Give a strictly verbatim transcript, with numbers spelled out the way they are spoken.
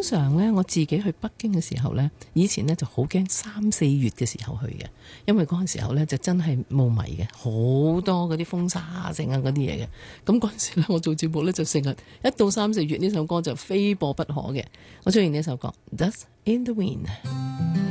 常呢，我自己去北京嘅時候呢，以前呢就好驚三四月嘅時候去嘅，因為嗰陣時候呢就真係霧霾嘅，好多嗰啲風沙啊、剩啊嗰啲嘢嘅。咁嗰陣時呢，我做節目呢就成日一到三四月呢首歌就非播不可嘅。我中意呢首歌《Dust in the Wind》。